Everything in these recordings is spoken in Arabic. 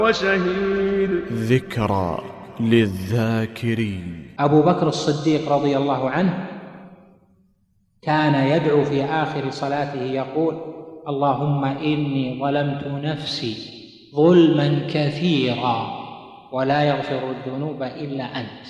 وشهيد. ذكرى للذاكرين. أبو بكر الصديق رضي الله عنه كان يدعو في آخر صلاته يقول: اللهم إني ظلمت نفسي ظلما كثيرا ولا يغفر الذنوب إلا أنت.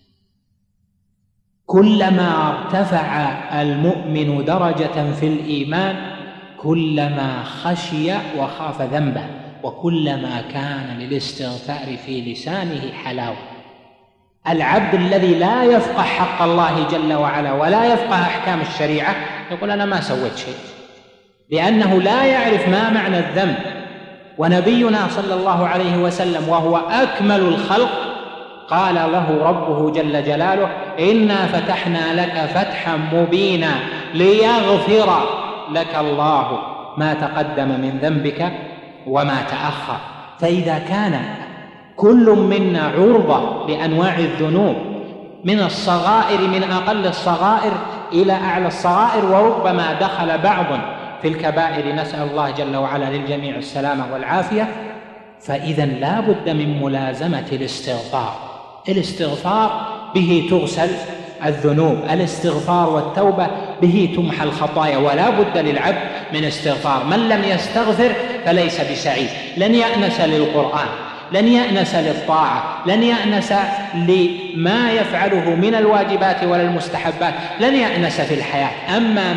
كلما ارتفع المؤمن درجة في الإيمان كلما خشي وخاف ذنبه، وكلما كان للاستغفار في لسانه حلاوة. العبد الذي لا يفقه حق الله جل وعلا ولا يفقه أحكام الشريعة يقول: أنا ما سويت شيء، لأنه لا يعرف ما معنى الذنب. ونبينا صلى الله عليه وسلم وهو أكمل الخلق قال له ربه جل جلاله: إنا فتحنا لك فتحا مبينا ليغفر لك الله ما تقدم من ذنبك وما تأخر. فإذا كان كل منا عرضة لأنواع الذنوب، من الصغائر، من أقل الصغائر إلى أعلى الصغائر، وربما دخل بعض في الكبائر، نسأل الله جل وعلا للجميع السلامة والعافية، فإذا لا بد من ملازمة الاستغفار. الاستغفار به تغسل الذنوب، الاستغفار والتوبة به تمحى الخطايا، ولا بد للعبد من استغفار. من لم يستغفر فليس بسعيد، لن يأنس للقرآن، لن يأنس للطاعة، لن يأنس لما يفعله من الواجبات ولا المستحبات، لن يأنس في الحياة. أما